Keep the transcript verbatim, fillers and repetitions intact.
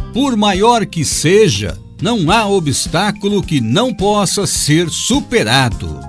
Por maior que seja, não há obstáculo que não possa ser superado.